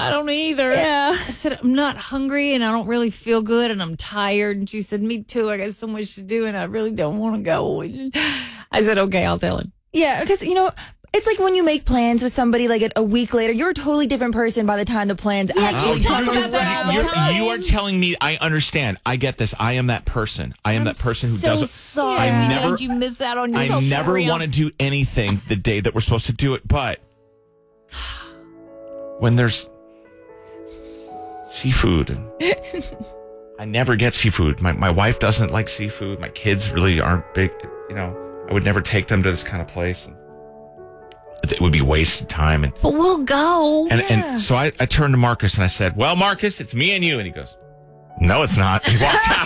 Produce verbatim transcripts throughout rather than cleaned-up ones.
I don't either. Yeah. I said, I'm not hungry and I don't really feel good and I'm tired. And she said, me too. I got so much to do and I really don't want to go. I said, okay, I'll tell him. Yeah, because, you know, it's like when you make plans with somebody like a week later, you're a totally different person by the time the plans Yeah, actually you talk come about that all the around. time. You are telling me, I understand. I get this. I am that person. I am I'm that person who so doesn't. sorry. I we never, made you miss out on your I never program. want to do anything the day that we're supposed to do it, but when there's seafood, and I never get seafood. My my wife doesn't like seafood. My kids really aren't big. You know, I would never take them to this kind of place. And it would be wasted time. And But we'll go. and, Yeah. and so I, I turned to Marcus and I said, well, Marcus, it's me and you. And he goes, no, it's not. He walked out.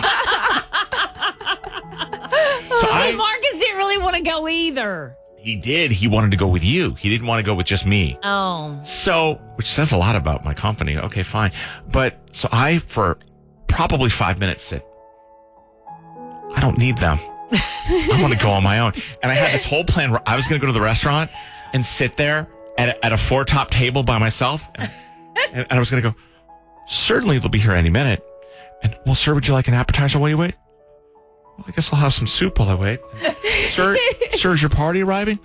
So Hey, I, Marcus didn't really want to go either. he did. He wanted to go with you. He didn't want to go with just me. Oh. So, which says a lot about my company. Okay, fine. But so I, for probably five minutes, said, I don't need them. I want to go on my own. And I had this whole plan where I was going to go to the restaurant and sit there at a, at a four top table by myself. And, and I was going to go, certainly they'll be here any minute. And, well, sir, would you like an appetizer while you wait? Well, I guess I'll have some soup while I wait. Sir, sir, is your party arriving?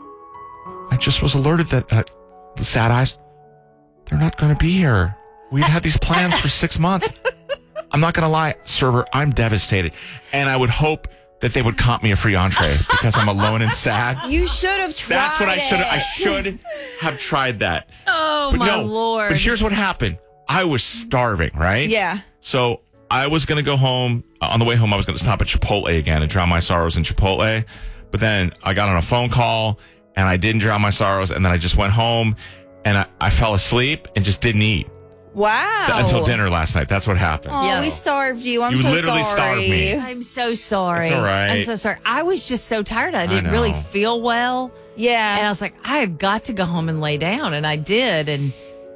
I just was alerted that, uh, the sad eyes, they're not going to be here. We've had these plans for six months. I'm not going to lie, server, I'm devastated. And I would hope that they would comp me a free entree because I'm alone and sad. You should have tried That's what I should have. I it. should have tried that. Oh, But my no, Lord. But here's what happened. I was starving, right? Yeah. So I was going to go home. Uh, on the way home, I was going to stop at Chipotle again and drown my sorrows in Chipotle. But then I got on a phone call and I didn't drown my sorrows. And then I just went home and I, I fell asleep and just didn't eat Wow. until dinner last night. That's what happened. Oh, Yeah. we starved you. I'm You so literally sorry. starved me. I'm so sorry. It's all right. I'm so sorry. I was just so tired. I I didn't really know. feel well. Yeah. And I was like, I have got to go home and lay down. And I did. And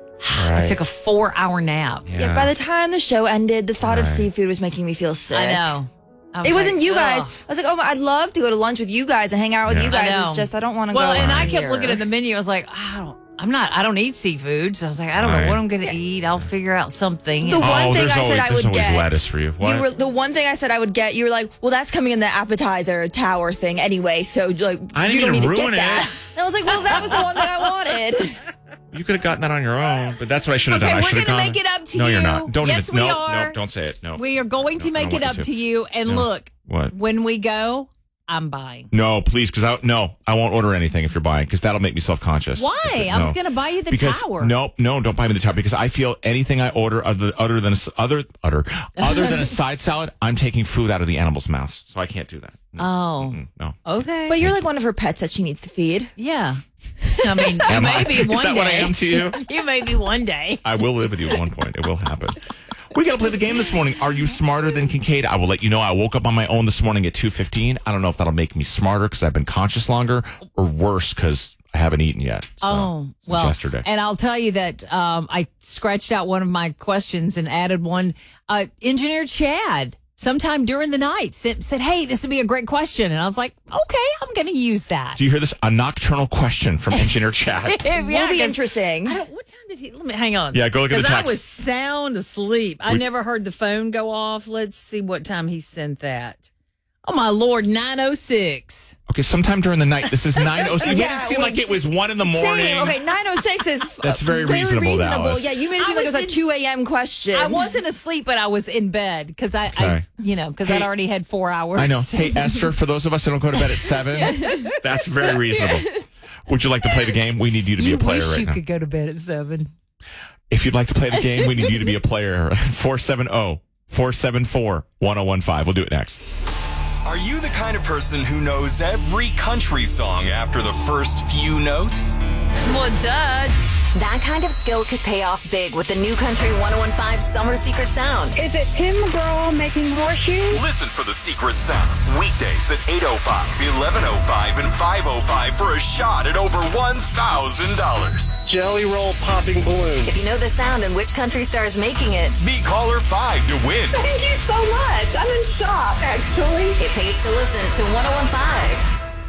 I Right. took a four hour nap. Yeah. Yeah, by the time the show ended, the thought of Right. seafood was making me feel sick. I know. I was It wasn't like, you guys. ugh. I was like, oh, my, I'd love to go to lunch with you guys and hang out with Yeah. you guys. I know. It's just I don't want to Well, go. and I around kept here. looking at the menu. I was like, I don't. I'm not. I don't eat seafood. So I was like, I don't Right. know what I'm going to eat. I'll figure out something. The And- one Oh, thing there's I said always- I there's would always get. lettuce for you. What? You were the one thing I said I would get. You were like, well, that's coming in the appetizer tower thing anyway. So like, I didn't you don't mean need to to ruin get that. it. And I was like, well, that was the one thing I wanted. You could have gotten that on your own, but that's what I should have Okay, done. I we're should have gonna gone. make it up to no, you. you're not. Don't Yes, even. we no, are. no, don't say it. No. We are going No, to I make don't it want up you to to. you. And No. look, What? when we go, I'm buying. No, please, because I no, I won't order anything if you're buying, because that'll make me self conscious. Why? I was gonna buy you the because, tower. No, no, don't buy me the tower because I feel anything I order other other than a, s- other other other than a side salad, I'm taking food out of the animals' mouths, so I can't do that. No, Oh, Mm, no. okay. But you're like one of her pets that she needs to feed. yeah. I mean, you Am I? may be one Is that day. what I am to you? You may be one day. I will live with you at one point. It will happen. We got to play the game this morning. Are you smarter than Kincaid? I will let you know. I woke up on my own this morning at two fifteen. I don't know if that'll make me smarter because I've been conscious longer, or worse because I haven't eaten yet. So, Oh, since well, yesterday. and I'll tell you that um, I scratched out one of my questions and added one. Uh, Engineer Chad, sometime during the night, said, said, hey, this would be a great question. And I was like, okay, I'm going to use that. Do you hear this? A nocturnal question from Engineer Chad. Yeah, Will be 'cause interesting. I don't, what time did he? Let me hang on. Yeah, go look at the 'Cause text. I was sound asleep. I We- never heard the phone go off. Let's see what time he sent that. Oh my Lord, nine oh six. Okay, sometime during the night. This is nine oh six. You made Yeah, it seem well, like it was one in the morning. Same. Okay, nine oh six is That's very reasonable, Dallas. Yeah, you made it I seem like it was was a in- two a.m. question. I wasn't asleep, but I was in bed because I, I, Okay. you know, because Hey, I'd already had four hours. I know. Hey, Esther, for those of us who don't go to bed at seven, that's very reasonable. Would you like to play the game? We need you to be you a player wish right you now. could go to bed at seven. If you'd like to play the game, we need you to be a player. four seven zero, four seven four, one zero one five. We'll do it next. Are you the kind of person who knows every country song after the first few notes? Well, duh. That kind of skill could pay off big with the new Country one oh one five Summer Secret Sound. Is it Tim McGraw making horseshoes? Listen for the secret sound weekdays at eight oh five, eleven oh five, and five oh five for a shot at over one thousand dollars. Jelly roll popping balloon. If you know the sound and which country star is making it, Be caller five to win. Thank you so much. I'm in shock, actually. it pays to listen to one oh one five.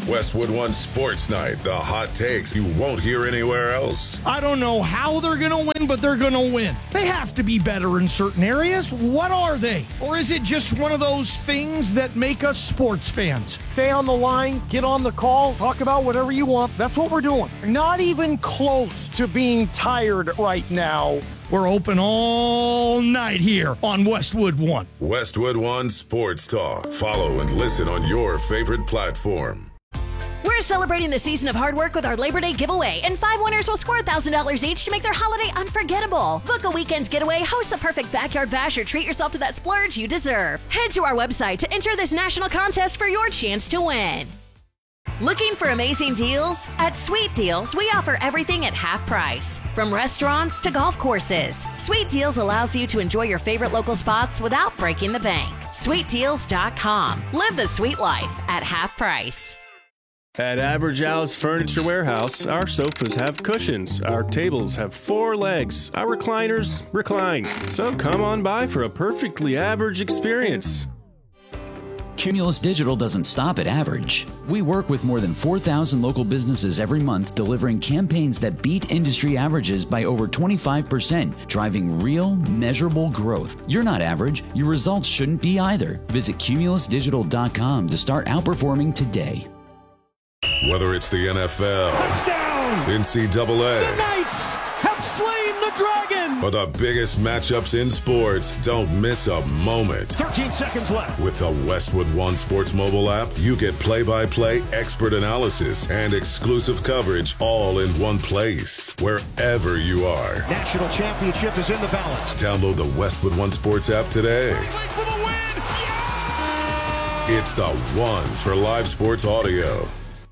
Westwood One Sports Night, the hot takes you won't hear anywhere else. I don't know how they're going to win, but they're going to win. They have to be better in certain areas. What are they? Or is it just one of those things that make us sports fans? Stay on the line, get on the call, talk about whatever you want. That's what we're doing. Not even close to being tired right now. We're open all night here on Westwood One. Westwood One Sports Talk. Follow and listen on your favorite platform. We're celebrating the season of hard work with our Labor Day giveaway, and five winners will score one thousand dollars each to make their holiday unforgettable. Book a weekend's getaway, host the perfect backyard bash, or treat yourself to that splurge you deserve. Head to our website to enter this national contest for your chance to win. Looking for amazing deals? At Sweet Deals, we offer everything at half price. From restaurants to golf courses, Sweet Deals allows you to enjoy your favorite local spots without breaking the bank. sweet deals dot com. Live the sweet life at half price. At Average Al's Furniture Warehouse, our sofas have cushions, our tables have four legs, our recliners recline. So come on by for a perfectly average experience. Cumulus Digital doesn't stop at average. We work with more than four thousand local businesses every month, delivering campaigns that beat industry averages by over twenty-five percent, driving real, measurable growth. You're not average. Your results shouldn't be either. Visit cumulus digital dot com to start outperforming today. Whether it's the N F L, Touchdown! N C double A, The Knights have slain the dragon! or the biggest matchups in sports, don't miss a moment. thirteen seconds left. With the Westwood One Sports mobile app, you get play-by-play expert analysis and exclusive coverage all in one place, wherever you are. National championship is in the balance. Download the Westwood One Sports app today. For the win! Yeah! It's the one for live sports audio.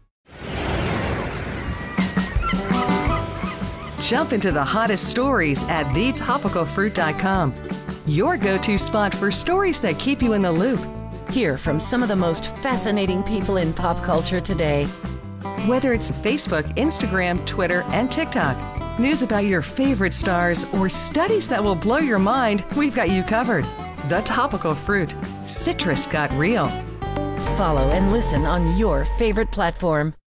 Jump into the hottest stories at the topical fruit dot com. Your go-to spot for stories that keep you in the loop. Hear from some of the most fascinating people in pop culture today. Whether it's Facebook, Instagram, Twitter, and TikTok, news about your favorite stars, or studies that will blow your mind, we've got you covered. The Topical Fruit. Citrus got real. Follow and listen on your favorite platform.